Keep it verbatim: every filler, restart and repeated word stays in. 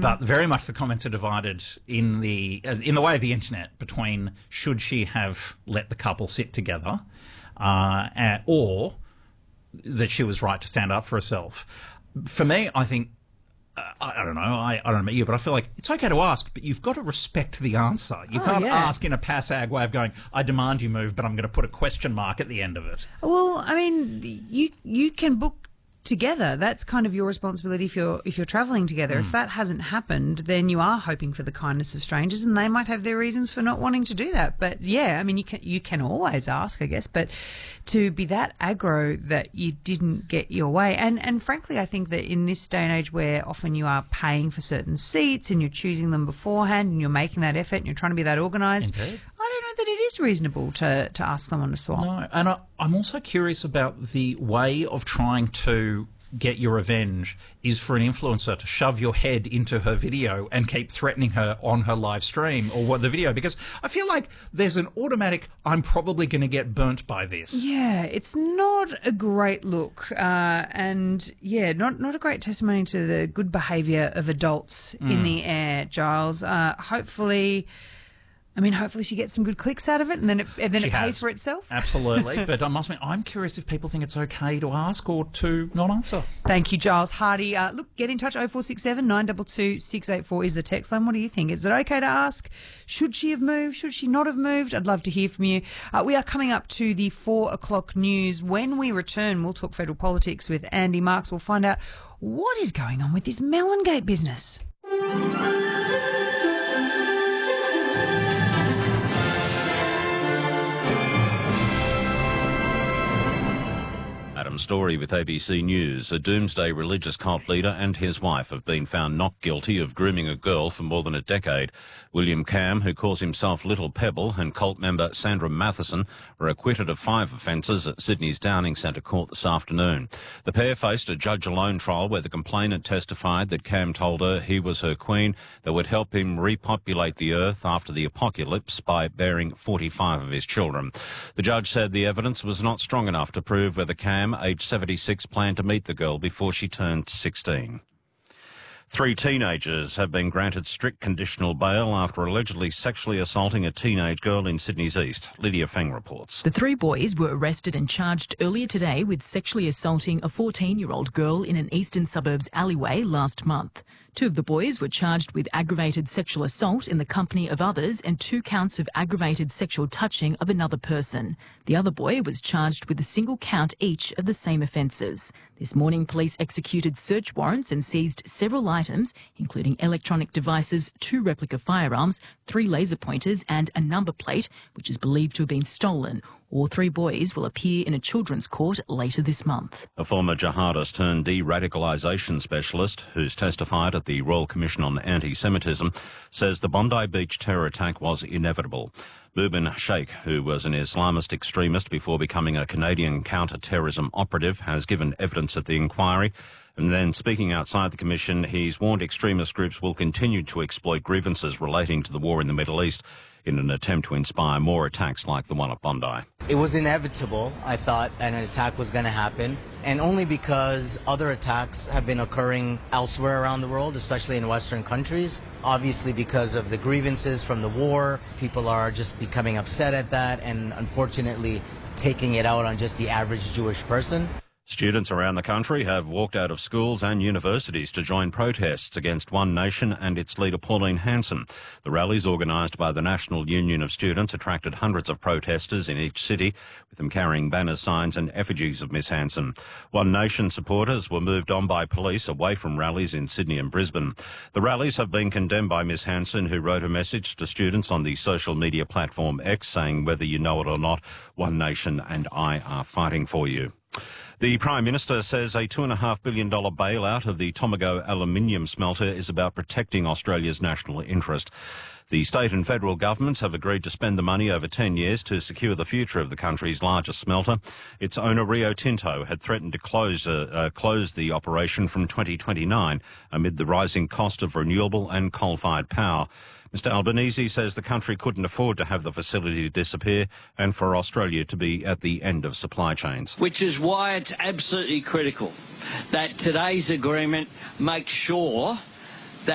but very much the comments are divided in the in the way of the internet between should she have let the couple sit together, uh, and, or that she was right to stand up for herself. For me, I think. Uh, I, I don't know. I, I don't know about you, but I feel like it's okay to ask, but you've got to respect the answer. You oh, can't yeah. ask in a passag way of going, I demand you move, but I'm going to put a question mark at the end of it. Well, I mean, you you can book together. That's kind of your responsibility if you're if you're travelling together. Mm. If that hasn't happened, then you are hoping for the kindness of strangers, and they might have their reasons for not wanting to do that. But yeah, I mean, you can you can always ask, I guess. But to be that aggro that you didn't get your way, and and frankly, I think that in this day and age where often you are paying for certain seats and you're choosing them beforehand and you're making that effort and you're trying to be that organised. Indeed. I don't know that it is reasonable to, to ask someone to swap. No, and I, I'm also curious about the way of trying to get your revenge is for an influencer to shove your head into her video and keep threatening her on her live stream or what the video, because I feel like there's an automatic, I'm probably going to get burnt by this. Yeah, it's not a great look, uh, and yeah, not not a great testimony to the good behaviour of adults mm. in the air, Giles. Uh, hopefully... I mean, hopefully she gets some good clicks out of it, and then it, and then she it pays has. for itself. Absolutely. But I must admit, I'm curious if people think it's okay to ask or to not answer. Thank you, Giles Hardy. Uh, look, get in touch. oh four six seven, nine two two, six eight four is the text line. What do you think? Is it okay to ask? Should she have moved? Should she not have moved? I'd love to hear from you. Uh, we are coming up to the four o'clock news. When we return, we'll talk federal politics with Andy Marks. We'll find out what is going on with this Melongate business. Adam Story with A B C News. A doomsday religious cult leader and his wife have been found not guilty of grooming a girl for more than a decade. William Cam, who calls himself Little Pebble, and cult member Sandra Matheson were acquitted of five offences at Sydney's Downing Centre Court this afternoon. The pair faced a judge-alone trial where the complainant testified that Cam told her he was her queen that would help him repopulate the earth after the apocalypse by bearing forty-five of his children. The judge said the evidence was not strong enough to prove whether Cam, aged seventy-six, planned to meet the girl before she turned sixteen. Three teenagers have been granted strict conditional bail after allegedly sexually assaulting a teenage girl in Sydney's East. Lydia Feng reports. The three boys were arrested and charged earlier today with sexually assaulting a fourteen-year-old girl in an eastern suburbs alleyway last month. Two of the boys were charged with aggravated sexual assault in the company of others and two counts of aggravated sexual touching of another person. The other boy was charged with a single count each of the same offences. This morning, police executed search warrants and seized several items, including electronic devices, two replica firearms, three laser pointers and a number plate, which is believed to have been stolen. All three boys will appear in a children's court later this month. A former jihadist turned de-radicalisation specialist who's testified at the Royal Commission on Anti-Semitism says the Bondi Beach terror attack was inevitable. Mubin Sheikh, who was an Islamist extremist before becoming a Canadian counter-terrorism operative, has given evidence at the inquiry. And then, speaking outside the Commission, he's warned extremist groups will continue to exploit grievances relating to the war in the Middle East in an attempt to inspire more attacks like the one at Bondi. It was inevitable, I thought, an attack was going to happen, and only because other attacks have been occurring elsewhere around the world, especially in Western countries. Obviously, because of the grievances from the war, people are just becoming upset at that and unfortunately taking it out on just the average Jewish person. Students around the country have walked out of schools and universities to join protests against One Nation and its leader Pauline Hanson. The rallies, organised by the National Union of Students, attracted hundreds of protesters in each city, with them carrying banners, signs and effigies of Miss Hanson. One Nation supporters were moved on by police away from rallies in Sydney and Brisbane. The rallies have been condemned by Miss Hanson, who wrote a message to students on the social media platform X saying, "Whether you know it or not, One Nation and I are fighting for you." The Prime Minister says a two point five billion dollars bailout of the Tomago aluminium smelter is about protecting Australia's national interest. The state and federal governments have agreed to spend the money over ten years to secure the future of the country's largest smelter. Its owner, Rio Tinto, had threatened to close, uh, uh, close the operation from twenty twenty-nine amid the rising cost of renewable and coal-fired power. Mister Albanese says the country couldn't afford to have the facility disappear and for Australia to be at the end of supply chains. Which is why it's absolutely critical that today's agreement makes sure